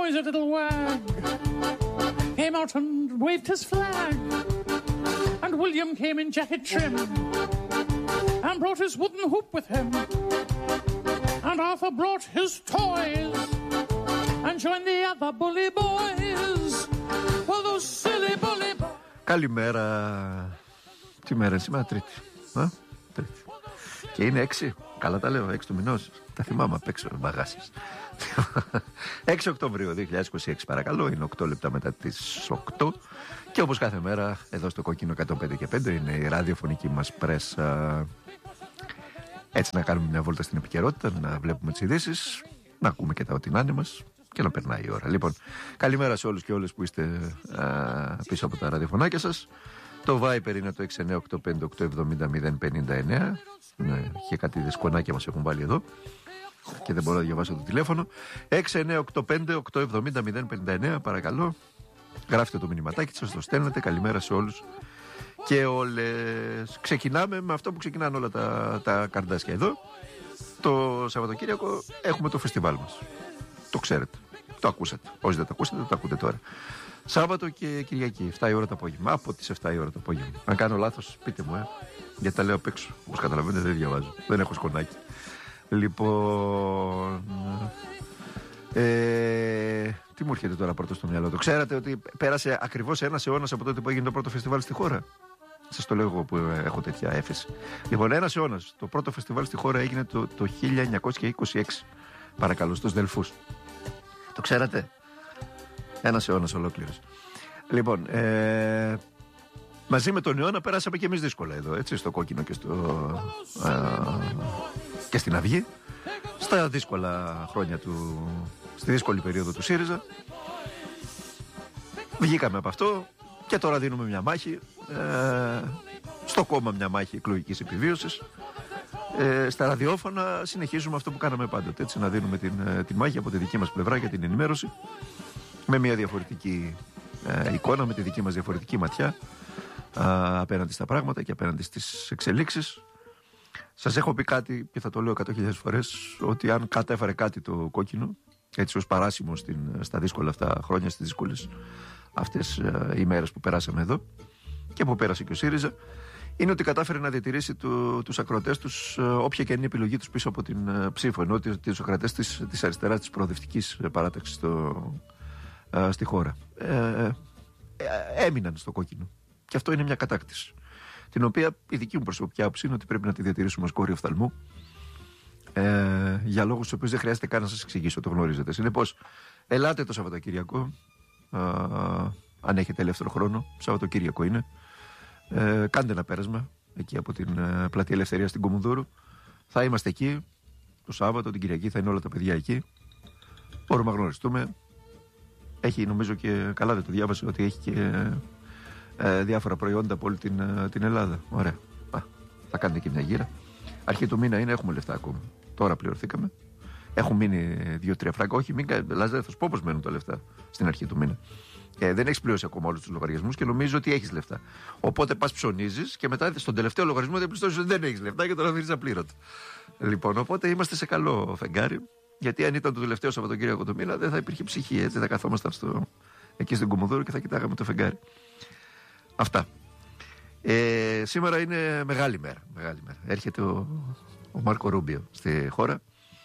wizard little wag came out and waved his flag, and William came in jacket trim and brought his wooden hoop with him, and Arthur brought his toys and joined the other bully boys. Well, those silly bully boys. Καλημέρα. Τι μέρα είναι σήμερα? Τρίτη. Τρίτη. Και είναι 6. Καλά τα λέω, 6 του μηνός. Τα θυμάμαι απ' έξω, μπαγάσεις. 6 Οκτωβρίου 2026, παρακαλώ. Είναι 8 λεπτά μετά τις 8. Και όπως κάθε μέρα, εδώ στο Κόκκινο 105 και 5 είναι η ραδιοφωνική μας πρέσα. Έτσι να κάνουμε μια βόλτα στην επικαιρότητα, να βλέπουμε τις ειδήσεις, να ακούμε και τα ό,τι να είναι μας και να περνάει η ώρα. Λοιπόν, καλημέρα σε όλους και όλες που είστε πίσω από τα ραδιοφωνάκια σας. Το Viper είναι το 6985-870-059. Ναι, και κάτι δεσκονάκια μας έχουν βάλει εδώ και δεν μπορώ να διαβάσω το τηλέφωνο. 6985-870-059, παρακαλώ. Γράφτε το μηνυματάκι σας, το στέλνετε. Καλημέρα σε όλους και όλες. Ξεκινάμε με αυτό που ξεκινάνε όλα τα καρδάσια εδώ. Το Σαββατοκύριακο έχουμε το φεστιβάλ μας. Το ξέρετε, το ακούσατε. Όσοι δεν το ακούσατε, το ακούτε τώρα. Σάββατο και Κυριακή, 7 η ώρα το απόγευμα. Από τις 7 η ώρα το απόγευμα. Αν κάνω λάθος, πείτε μου, γιατί τα λέω απ' έξω. Όπως καταλαβαίνετε, δεν διαβάζω. Δεν έχω σκονάκι. Λοιπόν. Τι μου έρχεται τώρα πρώτο στο μυαλό? Το ξέρατε ότι πέρασε ακριβώς ένας αιώνας από τότε που έγινε το πρώτο φεστιβάλ στη χώρα? Σας το λέω εγώ που έχω τέτοια έφεση. Λοιπόν, ένας αιώνας. Το πρώτο φεστιβάλ στη χώρα έγινε το 1926. Παρακαλώ, στους Δελφούς. Το ξέρατε? Ένας αιώνας ολόκληρος. Λοιπόν, μαζί με τον αιώνα πέρασαμε και εμείς δύσκολα εδώ, έτσι, στο Κόκκινο και στην Αυγή. Στα δύσκολα χρόνια στη δύσκολη περίοδο του ΣΥΡΙΖΑ. Βγήκαμε από αυτό και τώρα δίνουμε μια μάχη, στο κόμμα μια μάχη εκλογικής επιβίωσης. Στα ραδιόφωνα συνεχίζουμε αυτό που κάναμε πάντοτε, έτσι, να δίνουμε τη μάχη από τη δική μας πλευρά για την ενημέρωση, με μια διαφορετική εικόνα, με τη δική μας διαφορετική ματιά απέναντι στα πράγματα και απέναντι στις εξελίξεις. Σας έχω πει κάτι και θα το λέω 100.000 φορές, ότι αν κατέφερε κάτι το Κόκκινο, έτσι ως παράσημο στα δύσκολα αυτά χρόνια, στις δύσκολες αυτές οι μέρες που περάσαμε εδώ και που πέρασε και ο ΣΥΡΙΖΑ, είναι ότι κατάφερε να διατηρήσει τους ακροατές τους, όποια και είναι η επιλογή τους, πίσω από την ψήφο, ενώ τους ακροατές της αριστεράς, της προοδευτικής παράταξης στη χώρα έμειναν στο Κόκκινο. Και αυτό είναι μια κατάκτηση, την οποία η δική μου προσωπική άποψη είναι ότι πρέπει να τη διατηρήσουμε ως κόρη οφθαλμού, για λόγους τους οποίους δεν χρειάζεται καν να σας εξηγήσω, το γνωρίζετε. Συνεπώς, ελάτε το Σαββατοκύριακο, αν έχετε ελεύθερο χρόνο. Σαββατοκύριακο είναι. Κάντε ένα πέρασμα εκεί από την Πλατεία Ελευθερίας στην Κομουνδούρου. Θα είμαστε εκεί το Σάββατο, την Κυριακή θα είναι όλα τα παιδιά εκεί. Μπορούμε να γνωριστούμε. Έχει, νομίζω, και καλά δεν το διάβασε, ότι έχει και διάφορα προϊόντα από όλη την Ελλάδα. Ωραία. Θα κάνετε και μια γύρα. Αρχή του μήνα είναι, έχουμε λεφτά ακόμα. Τώρα πληρωθήκαμε. Έχουν μείνει 2-3 φράγκα. Όχι, μην θα σου πω πώς μένουν τα λεφτά στην αρχή του μήνα. Δεν έχεις πληρώσει ακόμα όλους τους λογαριασμούς και νομίζω ότι έχεις λεφτά. Οπότε πας ψωνίζεις και μετά στον τελευταίο λογαριασμό διαπιστώσεις ότι δεν έχεις λεφτά και τώρα μείνεις απλήρωτο. Λοιπόν, οπότε είμαστε σε καλό φεγγάρι. Γιατί αν ήταν το τελευταίο Σαββατοκύριακο του μήνα, δεν θα υπήρχε ψυχή. Έτσι, θα καθόμασταν εκεί στην Κομουνδούρου και θα κοιτάγαμε το φεγγάρι. Αυτά. Σήμερα είναι μεγάλη μέρα. Μεγάλη μέρα. Έρχεται ο Μάρκο Ρούμπιο στη χώρα.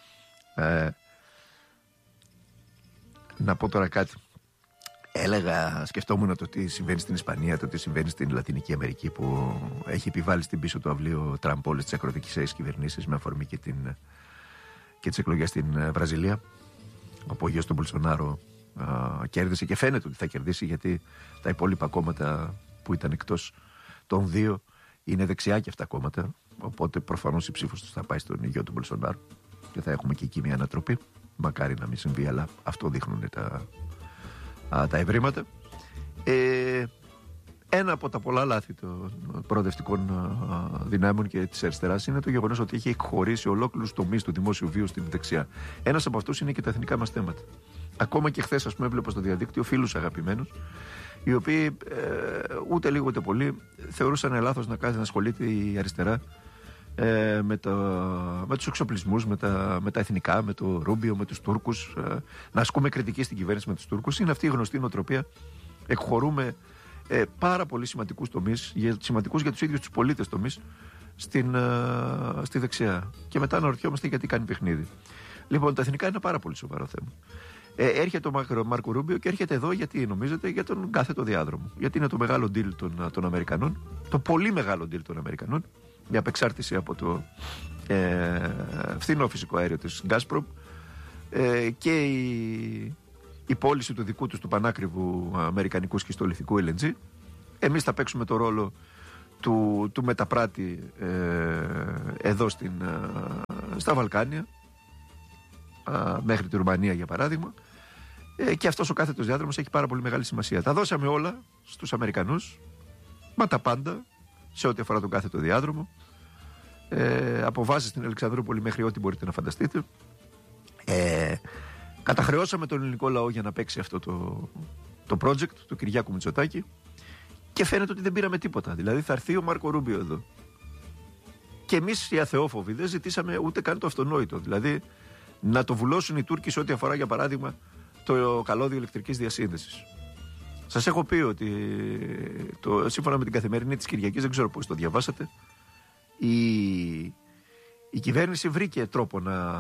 Να πω τώρα κάτι. Σκεφτόμουν το τι συμβαίνει στην Ισπανία, το τι συμβαίνει στην Λατινική Αμερική, που έχει επιβάλει στην πίσω του αυλίου ο Τραμπ όλες τις ακροδικησίες κυβερνήσεις, με αφορμή και τις εκλογές στην Βραζιλία. Ο απογείος του Μπολσονάρο κέρδισε και φαίνεται ότι θα κερδίσει, γιατί τα υπόλοιπα κόμματα που ήταν εκτός των δύο είναι δεξιά και αυτά κόμματα. Οπότε προφανώς η ψήφος τους θα πάει στον ηγείο του Μπολσονάρο και θα έχουμε και εκεί μια ανατροπή. Μακάρι να μην συμβεί, αλλά αυτό δείχνουν τα ευρήματα. Ένα από τα πολλά λάθη των προοδευτικών δυνάμεων και της αριστεράς είναι το γεγονός ότι έχει εκχωρήσει ολόκληρους τομείς του δημόσιου βίου στην δεξιά. Ένας από αυτούς είναι και τα εθνικά μας θέματα. Ακόμα και χθες, ας πούμε, έβλεπα στο διαδίκτυο φίλους αγαπημένους, οι οποίοι ούτε λίγο ούτε πολύ θεωρούσαν λάθος να ασχολείται η αριστερά με τους εξοπλισμούς, με τα εθνικά, με το Ρούμπιο, με τους Τούρκους, να ασκούμε κριτική στην κυβέρνηση με τους Τούρκους. Είναι αυτή η γνωστή νοοτροπία. Εκχωρούμε πάρα πολύ σημαντικούς τομείς, σημαντικούς για τους ίδιους τους πολίτες τομείς, στη δεξιά. Και μετά αναρωτιόμαστε γιατί κάνει παιχνίδι. Λοιπόν, τα εθνικά είναι ένα πάρα πολύ σοβαρό θέμα. Έρχεται ο Μάρκο Ρούμπιο και έρχεται εδώ γιατί νομίζετε για τον κάθετο διάδρομο. Γιατί είναι το μεγάλο deal των Αμερικανών, το πολύ μεγάλο deal των Αμερικανών, η απεξάρτηση από το φθηνό φυσικό αέριο της Gazprom και η πώληση του δικού τους του πανάκριβου αμερικανικού σχιστολιθικού LNG. Εμείς θα παίξουμε το ρόλο του μεταπράτη εδώ στα Βαλκάνια, μέχρι τη Ρουμανία για παράδειγμα, και αυτός ο κάθετος διάδρομος έχει πάρα πολύ μεγάλη σημασία. Τα δώσαμε όλα στους Αμερικανούς, μα τα πάντα, σε ό,τι αφορά τον κάθετο διάδρομο, από βάση στην Αλεξανδρούπολη μέχρι ό,τι μπορείτε να φανταστείτε. Καταχρεώσαμε τον ελληνικό λαό για να παίξει αυτό το project του Κυριάκου Μητσοτάκη και φαίνεται ότι δεν πήραμε τίποτα. Δηλαδή θα έρθει ο Μάρκο Ρούμπιο εδώ και εμείς οι αθεόφοβοι δεν ζητήσαμε ούτε καν το αυτονόητο, δηλαδή να το βουλώσουν οι Τούρκοι σε ό,τι αφορά για παράδειγμα το καλώδιο ηλεκτρικής διασύνδεσης. Σας έχω πει ότι σύμφωνα με την Καθημερινή της Κυριακής, δεν ξέρω πώς το διαβάσατε, η κυβέρνηση βρήκε τρόπο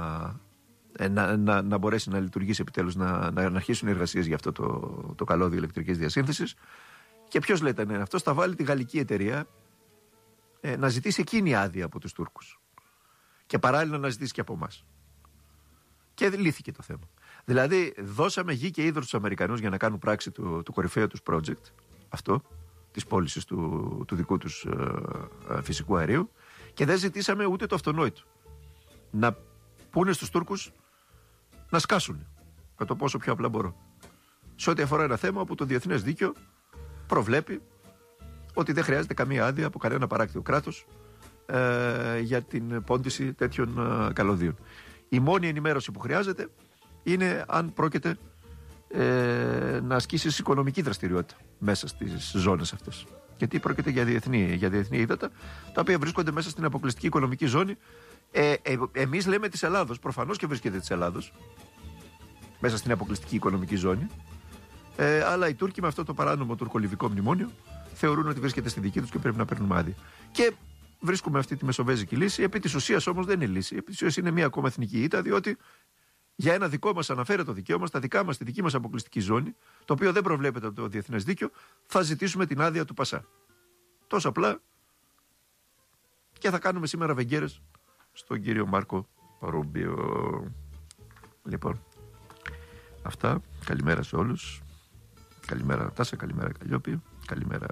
να μπορέσει να λειτουργήσει επιτέλους, να αρχίσουν οι εργασίες για αυτό το καλώδιο ηλεκτρικής διασύνθεσης. Και ποιος λέτε, αυτός θα βάλει τη γαλλική εταιρεία να ζητήσει εκείνη άδεια από τους Τούρκους και παράλληλα να ζητήσει και από εμάς. Και λύθηκε το θέμα. Δηλαδή δώσαμε γη και είδωρ στους Αμερικανούς για να κάνουν πράξη του κορυφαίου τους project, αυτό, της πώλησης του δικού τους φυσικού αερίου, και δεν ζητήσαμε ούτε το αυτονόητο. Να πούνε στους Τούρκους να σκάσουν, με το πόσο πιο απλά μπορώ. Σε ό,τι αφορά ένα θέμα όπου το διεθνές δίκαιο προβλέπει ότι δεν χρειάζεται καμία άδεια από κανένα παράκτιο κράτος για την πώντιση τέτοιων καλωδίων. Η μόνη ενημέρωση που χρειάζεται είναι αν πρόκειται να ασκήσεις οικονομική δραστηριότητα μέσα στις ζώνες αυτές. Γιατί πρόκειται για διεθνή ύδατα, τα οποία βρίσκονται μέσα στην αποκλειστική οικονομική ζώνη. Εμείς λέμε της Ελλάδος, προφανώς και βρίσκεται της Ελλάδος μέσα στην αποκλειστική οικονομική ζώνη, αλλά οι Τούρκοι με αυτό το παράνομο τουρκολιβικό μνημόνιο θεωρούν ότι βρίσκεται στη δική τους και πρέπει να παίρνουμε άδεια. Και βρίσκουμε αυτή τη μεσοβέζικη λύση. Επί της ουσίας όμως δεν είναι λύση. Επί της ουσίας είναι μια ακόμα εθνική ήττα, διότι για ένα δικό μας αναφέρετο δικαίωμα, στα δικά μας, στη δική μας αποκλειστική ζώνη, το οποίο δεν προβλέπεται από το διεθνές δίκαιο, θα ζητήσουμε την άδεια του Πασά. Τόσο απλά, και θα κάνουμε σήμερα βεγγέρες στον κύριο Μάρκο Ρούμπιο. Λοιπόν, αυτά. Καλημέρα σε όλους. Καλημέρα Τάσα, καλημέρα Καλλιόπη, καλημέρα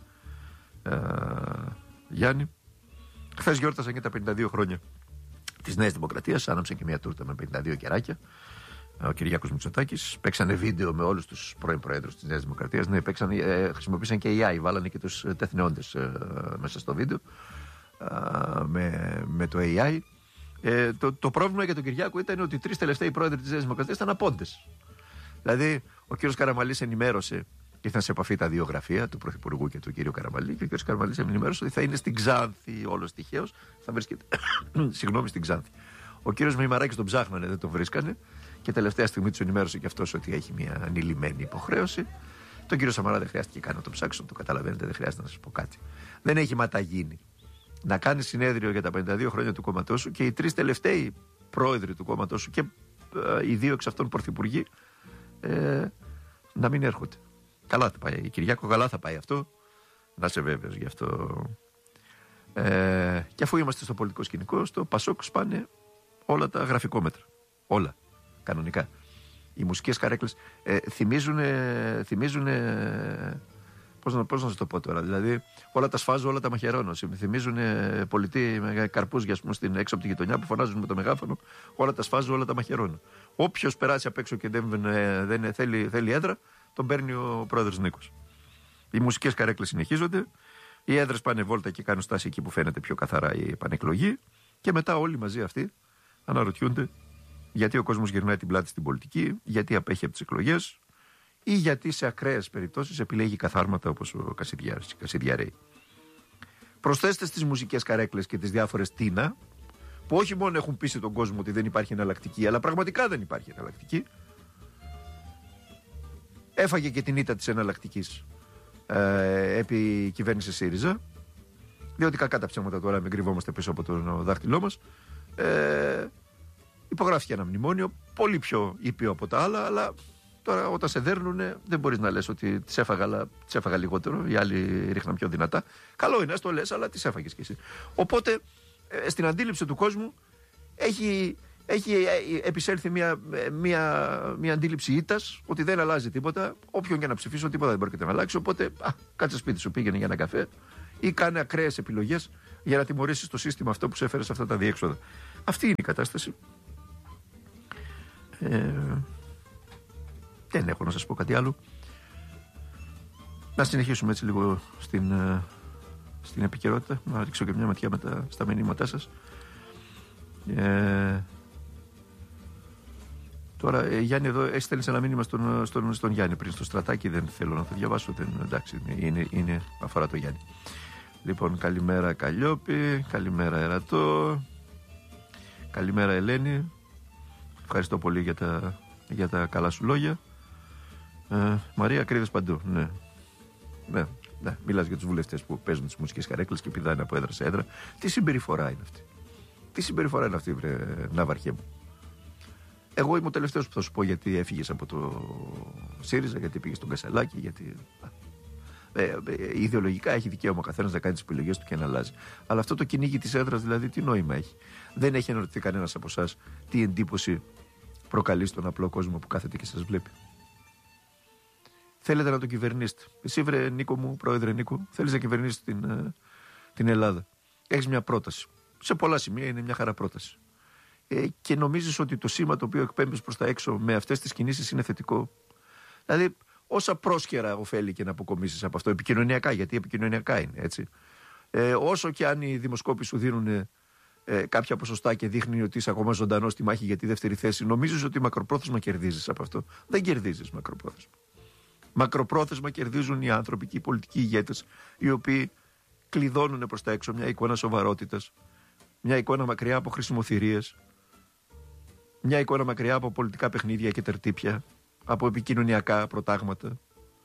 Γιάννη. Χθες γιόρτασαν και τα 52 χρόνια της Νέας Δημοκρατίας. Άναψε και μια τούρτα με 52 κεράκια. Ο Κυριάκος Μητσοτάκης. Παίξανε βίντεο με όλους τους πρώην προέδρους της Νέας Δημοκρατίας. Ναι, χρησιμοποίησαν και AI, βάλανε και τους τεθνεόντες μέσα στο βίντεο με το AI. Το πρόβλημα για τον Κυριάκο ήταν ότι οι τρεις τελευταίοι πρόεδροι της Νέας Δημοκρατίας ήταν απόντες. Δηλαδή, ο κύριος Καραμανλής ενημέρωσε, ήρθαν σε επαφή τα δύο γραφεία του Πρωθυπουργού και του κύριου Καραμανλή, και ο κύριος Καραμανλής ενημέρωσε ότι θα είναι στην Ξάνθη, όλος τυχαίως, θα βρίσκεται στην Ξάνθη. Ο κύριος Μημαράκης τον ψάχνανε, δεν τον βρίσκανε, και τελευταία στιγμή του ενημέρωσε και αυτός ότι έχει μια ανηλυμένη υποχρέωση. Τον κύριο Σαμαρά δεν χρειάστηκε καν να τον ψάξω, το καταλαβαίνετε, δεν χρειάζεται να σας πω κάτι. Δεν έχει ματαγίνει να κάνει συνέδριο για τα 52 χρόνια του κόμματός σου και οι τρεις τελευταίοι πρόεδροι του κόμματός σου και οι δύο εξ αυτών πρωθυπουργοί να μην έρχονται. Καλά θα πάει, Κυριάκο, καλά θα πάει αυτό. Να είσαι βέβαιος γι' αυτό. Και αφού είμαστε στο πολιτικό σκηνικό, στο Πασόκ σπάνε όλα τα γραφικόμετρα. Όλα. Κανονικά. Οι μουσικές καρέκλες θυμίζουν. Πώς να σας το πω τώρα. Δηλαδή, όλα τα σφάζω, όλα τα μαχαιρώνω. Θυμίζουν πολιτοί με καρπούζια, στην έξω από τη γειτονιά που φωνάζουν με το μεγάφωνο. Όλα τα σφάζω, όλα τα μαχαιρώνω. Όποιος περάσει απ' έξω και δεν θέλει έδρα, τον παίρνει ο πρόεδρος Νίκος. Οι μουσικές καρέκλες συνεχίζονται. Οι έδρες πάνε βόλτα και κάνουν στάση εκεί που φαίνεται πιο καθαρά η επανεκλογή. Και μετά όλοι μαζί αυτοί αναρωτιούνται γιατί ο κόσμος γυρνάει την πλάτη στην πολιτική, γιατί απέχει από τις εκλογές ή γιατί σε ακραίες περιπτώσεις επιλέγει καθάρματα όπως ο Κασιδιάρης. Προσθέστε στις μουσικές καρέκλες και τις διάφορες τίνα, που όχι μόνο έχουν πείσει τον κόσμο ότι δεν υπάρχει εναλλακτική, αλλά πραγματικά δεν υπάρχει εναλλακτική. Έφαγε και την ήττα της εναλλακτικής επί κυβέρνηση ΣΥΡΙΖΑ, διότι κακά τα ψέματα τώρα, μην κρυβόμαστε πίσω από το δάχτυλό μας. Υπογράφηκε ένα μνημόνιο πολύ πιο ήπιο από τα άλλα, αλλά τώρα όταν σε δέρνουνε δεν μπορείς να λες ότι τις έφαγα, αλλά τις έφαγα λιγότερο, οι άλλοι ρίχναν πιο δυνατά. Καλό είναι, ας το λες, αλλά τις έφαγες κι εσύ. Οπότε στην αντίληψη του κόσμου έχει επισέλθει μια αντίληψη ήττας, ότι δεν αλλάζει τίποτα. Όποιον και να ψηφίσω, τίποτα δεν πρόκειται να αλλάξει. Οπότε κάτσε σπίτι σου, πήγαινε για ένα καφέ ή κάνε ακραίες επιλογές για να τιμωρήσεις το σύστημα αυτό που σε έφερε σε αυτά τα διέξοδα. Αυτή είναι η κατάσταση. Δεν έχω να σας πω κάτι άλλο. Να συνεχίσουμε έτσι λίγο στην επικαιρότητα. Να ρίξω και μια ματιά στα μηνύματά σας. Τώρα, Γιάννη, εδώ έστελνες ένα μήνυμα στον Γιάννη πριν, στο Στρατάκι. Δεν θέλω να το διαβάσω. Εντάξει, είναι αφορά το Γιάννη. Λοιπόν, καλημέρα Καλλιόπη, καλημέρα Ερατό, καλημέρα Ελένη. Ευχαριστώ πολύ για τα καλά σου λόγια. Μαρία, κρύβες παντού. Ναι. Μιλάς για τους βουλευτές που παίζουν τις μουσικές καρέκλες και πηδάνε από έδρα σε έδρα. Τι συμπεριφορά είναι αυτή, Ναύαρχέ μου. Εγώ είμαι ο τελευταίος που θα σου πω γιατί έφυγες από το ΣΥΡΙΖΑ, γιατί πήγες στον Κασελάκη, γιατί ιδεολογικά έχει δικαίωμα ο καθένας να κάνει τις επιλογές του και να αλλάζει. Αλλά αυτό το κυνήγι της έδρας, δηλαδή, τι νόημα έχει? Δεν έχει αναρωτηθεί κανένας από εσάς τι εντύπωση προκαλεί στον απλό κόσμο που κάθεται και σας βλέπει? Θέλετε να τον κυβερνήσετε? Εσύ, βρε Νίκο μου, πρόεδρε Νίκο, θέλεις να κυβερνήσεις την Ελλάδα. Έχεις μια πρόταση. Σε πολλά σημεία είναι μια χαρά πρόταση. Και νομίζεις ότι το σήμα το οποίο εκπέμπεις προς τα έξω με αυτές τις κινήσεις είναι θετικό? Δηλαδή, όσα πρόσχερα ωφέλη και να αποκομίσεις από αυτό, επικοινωνιακά, γιατί επικοινωνιακά είναι, έτσι. Όσο και αν οι δημοσκόποι σου δίνουν κάποια ποσοστά και δείχνει ότι είσαι ακόμα ζωντανός στη μάχη για τη δεύτερη θέση, νομίζεις ότι μακροπρόθεσμα κερδίζεις από αυτό? Δεν κερδίζεις μακροπρόθεσμα. Μακροπρόθεσμα κερδίζουν οι άνθρωποι και οι πολιτικοί ηγέτες, οι οποίοι κλειδώνουν προς τα έξω μια εικόνα σοβαρότητας, μια εικόνα μακριά από χρησιμοθυρίες, μια εικόνα μακριά από πολιτικά παιχνίδια και τερτύπια, από επικοινωνιακά προτάγματα.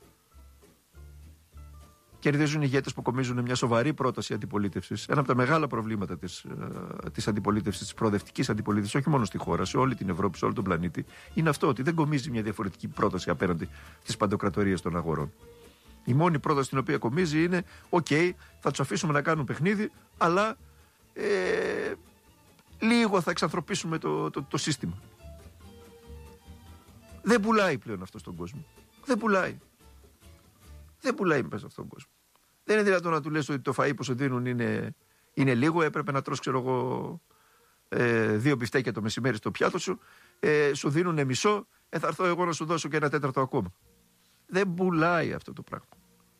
Κερδίζουν ηγέτες που κομίζουν μια σοβαρή πρόταση αντιπολίτευσης. Ένα από τα μεγάλα προβλήματα της αντιπολίτευσης, της προοδευτικής αντιπολίτευσης, όχι μόνο στη χώρα, σε όλη την Ευρώπη, σε όλο τον πλανήτη, είναι αυτό, ότι δεν κομίζει μια διαφορετική πρόταση απέναντι στις παντοκρατορίες των αγορών. Η μόνη πρόταση την οποία κομίζει είναι: OK, θα τους αφήσουμε να κάνουν παιχνίδι, αλλά λίγο θα εξανθρωπίσουμε το σύστημα. Δεν πουλάει πλέον αυτό στον κόσμο. Δεν πουλάει μέσα αυτόν τον κόσμο. Δεν είναι δυνατόν να του λες ότι το φαΐ που σου δίνουν είναι λίγο. Έπρεπε να τρως, ξέρω εγώ, 2 μπιφτέκια το μεσημέρι στο πιάτο σου. Σου δίνουν μισό. Θα έρθω εγώ να σου δώσω και 1/4 ακόμα. Δεν πουλάει αυτό το πράγμα.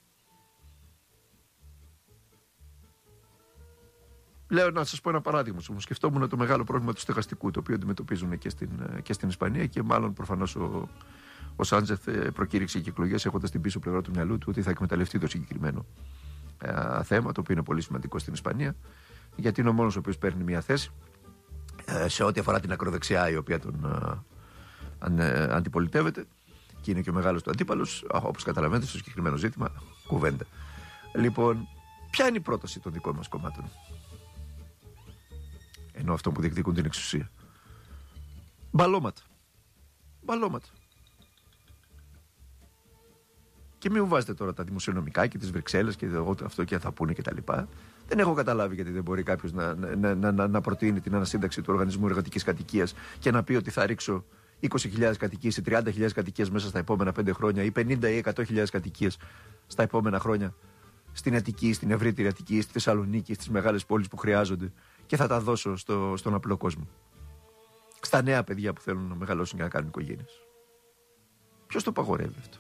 Λέω να σας πω ένα παράδειγμα. Σκεφτόμουν το μεγάλο πρόβλημα του στεγαστικού, το οποίο αντιμετωπίζουν και στην Ισπανία, και μάλλον προφανώς ο Σάντζεθ προκήρυξε και εκλογές έχοντας την πίσω πλευρά του μυαλού του ότι θα εκμεταλλευτεί το συγκεκριμένο θέμα, το οποίο είναι πολύ σημαντικό στην Ισπανία, γιατί είναι ο μόνος ο οποίος παίρνει μια θέση σε ό,τι αφορά την ακροδεξιά, η οποία τον αντιπολιτεύεται, και είναι και ο μεγάλος του αντίπαλος, όπως καταλαβαίνετε, στο συγκεκριμένο ζήτημα, κουβέντα. Λοιπόν, ποια είναι η πρόταση των δικών μας κομμάτων? Ενώ αυτό που διεκδικούν την εξουσία. Μπαλώματα. Και μην μου βάζετε τώρα τα δημοσιονομικά και τις Βρυξέλλες και αυτό και θα πούνε κτλ. Δεν έχω καταλάβει γιατί δεν μπορεί κάποιος να προτείνει την ανασύνταξη του Οργανισμού Εργατικής Κατοικίας και να πει ότι θα ρίξω 20.000 κατοικίες ή 30.000 κατοικίες μέσα στα επόμενα 5 χρόνια, ή 50 ή 100.000 κατοικίες στα επόμενα χρόνια στην Αττική, στην ευρύτερη Αττική, στη Θεσσαλονίκη, στις μεγάλες πόλεις που χρειάζονται, και θα τα δώσω στον απλό κόσμο. Στα νέα παιδιά που θέλουν να μεγαλώσουν και να κάνουν οικογένειες. Ποιος το απαγορεύει αυτό?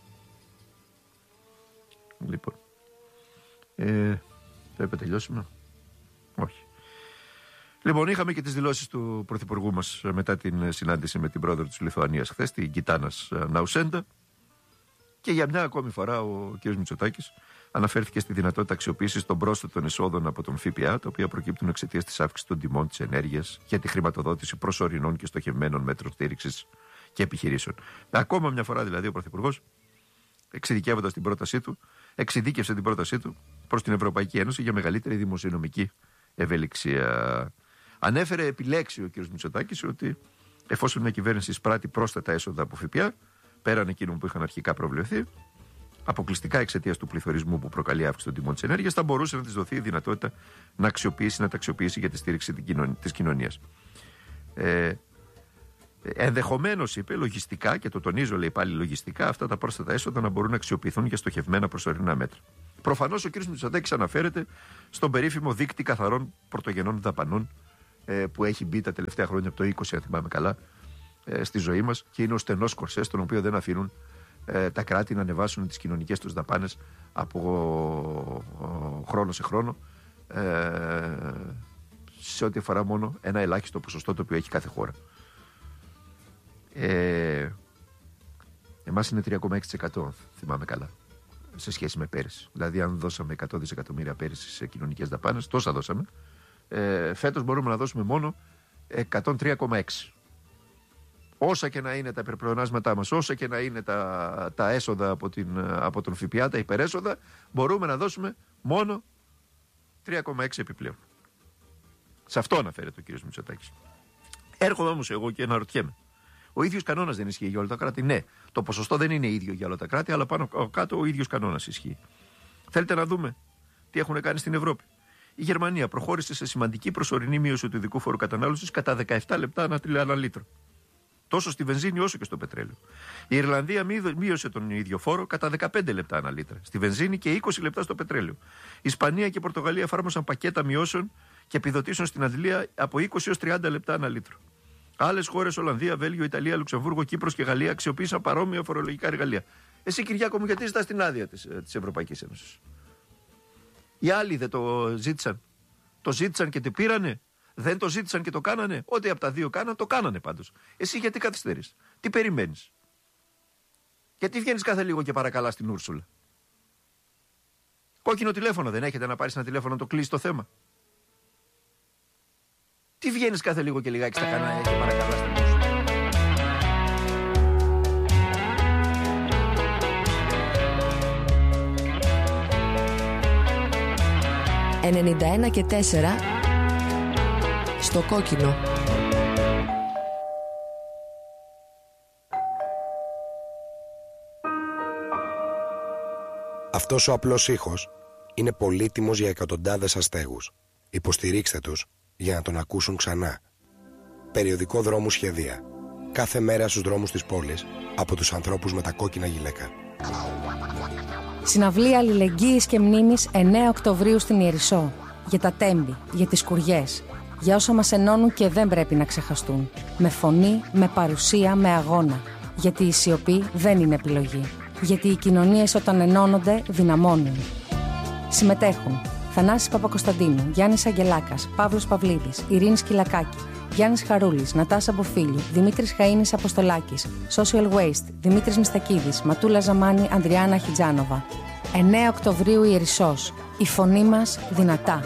Λοιπόν, πρέπει να τελειώσουμε? Όχι. Λοιπόν, είχαμε και τις δηλώσεις του Πρωθυπουργού μας μετά την συνάντηση με την πρόεδρο της Λιθουανίας χθες, την Γκιτάνας Ναουσέντα, Και για μια ακόμη φορά ο κ. Μητσοτάκης αναφέρθηκε στη δυνατότητα αξιοποίησης των πρόσθετων εσόδων από τον ΦΠΑ, τα οποία προκύπτουν εξαιτίας της αύξησης των τιμών της ενέργειας για τη χρηματοδότηση προσωρινών και στοχευμένων μέτρων στήριξης και επιχειρήσεων. Ακόμα μια φορά δηλαδή ο Πρωθυπουργός, εξειδικεύοντας την πρότασή του, εξειδίκευσε την πρότασή του προς την Ευρωπαϊκή Ένωση για μεγαλύτερη δημοσιονομική ευελιξία. Ανέφερε επιλέξει ο κ. Μητσοτάκης ότι εφόσον μια κυβέρνηση εισπράττει πρόσθετα έσοδα από ΦΠΑ, πέραν εκείνων που είχαν αρχικά προβλεφθεί, αποκλειστικά εξαιτίας του πληθωρισμού που προκαλεί αύξηση των τιμών της ενέργειας, θα μπορούσε να της δοθεί η δυνατότητα να τα αξιοποιήσει για τη στήριξη της κοινωνίας. Ενδεχομένως, είπε, λογιστικά, και το τονίζω, λέει πάλι λογιστικά, αυτά τα πρόσθετα έσοδα να μπορούν να αξιοποιηθούν για στοχευμένα προσωρινά μέτρα. Προφανώς ο κ. Μητσοτάκης αναφέρεται στον περίφημο δείκτη καθαρών πρωτογενών δαπανών που έχει μπει τα τελευταία χρόνια από το 20, αν θυμάμαι καλά, στη ζωή μας, και είναι ο στενός κορσές, τον οποίο δεν αφήνουν τα κράτη να ανεβάσουν τις κοινωνικές τους δαπάνες από χρόνο σε χρόνο, σε ό,τι αφορά μόνο ένα ελάχιστο ποσοστό το οποίο έχει κάθε χώρα. Εμάς είναι 3,6%, θυμάμαι καλά, σε σχέση με πέρυσι. Δηλαδή, αν δώσαμε 100 δισεκατομμύρια πέρυσι σε κοινωνικές δαπάνες, τόσα δώσαμε, φέτος μπορούμε να δώσουμε μόνο 103,6. Όσα και να είναι τα υπερπλεονάσματά μας, όσα και να είναι τα έσοδα από τον ΦΠΑ, τα υπερέσοδα, μπορούμε να δώσουμε μόνο 3,6 επιπλέον. Σε αυτό αναφέρεται ο κ. Μητσοτάκης. Έρχομαι όμως εγώ και αναρωτιέμαι. Ο ίδιος κανόνας δεν ισχύει για όλα τα κράτη? Ναι, το ποσοστό δεν είναι ίδιο για όλα τα κράτη, αλλά πάνω κάτω ο ίδιος κανόνας ισχύει. Θέλετε να δούμε τι έχουν κάνει στην Ευρώπη? Η Γερμανία προχώρησε σε σημαντική προσωρινή μείωση του ειδικού φόρου κατανάλωσης κατά 17 λεπτά ανά λίτρο. Τόσο στη βενζίνη όσο και στο πετρέλαιο. Η Ιρλανδία μείωσε τον ίδιο φόρο κατά 15 λεπτά ανά λίτρα στη βενζίνη και 20 λεπτά στο πετρέλαιο. Η Ισπανία και η Πορτογαλία εφάρμοσαν πακέτα μειώσεων και επιδοτήσεων στην Αγγλία από 20 έως 30 λεπτά ανά λίτρο. Άλλες χώρες, Ολλανδία, Βέλγιο, Ιταλία, Λουξεμβούργο, Κύπρος και Γαλλία, αξιοποίησαν παρόμοια φορολογικά εργαλεία. Εσύ, Κυριάκο μου, γιατί ζητάς την άδεια της Ευρωπαϊκής Ένωσης? Οι άλλοι δεν το ζήτησαν? Το ζήτησαν και την πήρανε? Δεν το ζήτησαν και το κάνανε? Ό,τι από τα δύο κάναν, το κάνανε πάντως. Εσύ γιατί καθυστερείς? Τι περιμένεις? Γιατί βγαίνεις κάθε λίγο και παρακαλάς την Ούρσουλα? Κόκκινο τηλέφωνο δεν έχετε να πάρεις ένα τηλέφωνο να το κλείσει το θέμα? Τι βγαίνεις κάθε λίγο και λιγάκι στα κανάλια και παρακαλάς την Ούρσουλα? «91 και 4» στο κόκκινο. Αυτός ο απλός ήχος είναι πολύτιμος για εκατοντάδες αστέγους. Υποστηρίξτε τους για να τον ακούσουν ξανά. Περιοδικό Δρόμου Σχεδία. Κάθε μέρα στους δρόμους της πόλης από τους ανθρώπους με τα κόκκινα γυλαίκα. Συναυλία αλληλεγγύης και μνήμης 9 Οκτωβρίου στην Ιερισσό. Για τα τέμπη, για τις σκουριές. Για όσα μας ενώνουν και δεν πρέπει να ξεχαστούν. Με φωνή, με παρουσία, με αγώνα. Γιατί η σιωπή δεν είναι επιλογή. Γιατί οι κοινωνίες όταν ενώνονται δυναμώνουν. Συμμετέχουν Θανάσης Παπακοσταντίνου, Γιάννης Αγγελάκας, Παύλος Παυλίδης, Ειρήνη Σκυλακάκη, Γιάννης Χαρούλης, Νατάσα Μποφίλιου, Δημήτρης Χαΐνης Αποστολάκης, Social Waste, Δημήτρης Μιστακίδης, Ματούλα Ζαμάνη, Ανδριάννα Χιτζάνοβα. 9 Οκτωβρίου Ιερισσός. Η φωνή μας δυνατά.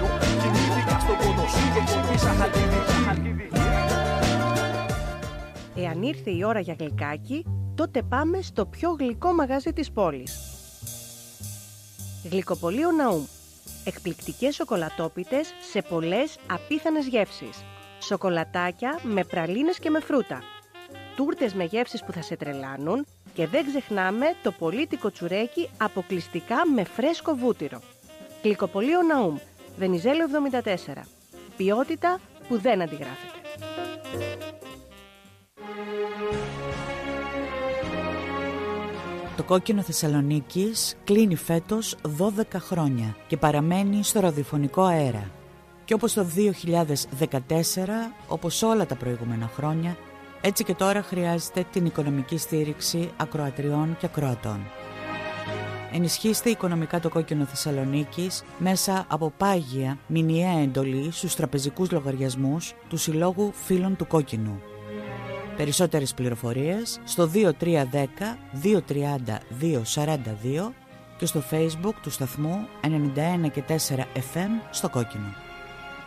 Εάν ήρθε η ώρα για γλυκάκι, τότε πάμε στο πιο γλυκό μαγαζί της πόλης. Γλυκοπωλείο Ναούμ. Εκπληκτικές σοκολατόπιτες σε πολλές απίθανες γεύσεις. Σοκολατάκια με πραλίνες και με φρούτα. Τούρτες με γεύσεις που θα σε τρελάνουν και δεν ξεχνάμε το πολύτικο τσουρέκι αποκλειστικά με φρέσκο βούτυρο. Γλυκοπωλείο Ναούμ, Βενιζέλο 74. Ποιότητα που δεν αντιγράφεται. Το Κόκκινο Θεσσαλονίκης κλείνει φέτος 12 χρόνια και παραμένει στο ραδιοφωνικό αέρα. Και όπως το 2014, όπως όλα τα προηγούμενα χρόνια, έτσι και τώρα χρειάζεται την οικονομική στήριξη ακροατριών και ακροατών. Ενισχύστε οικονομικά το Κόκκινο Θεσσαλονίκης μέσα από πάγια μηνιαία εντολή στους τραπεζικούς λογαριασμούς του Συλλόγου Φίλων του Κόκκινου. Περισσότερες πληροφορίες στο 2310 230 242 και στο Facebook του σταθμού 91 και 4 FM στο Κόκκινο.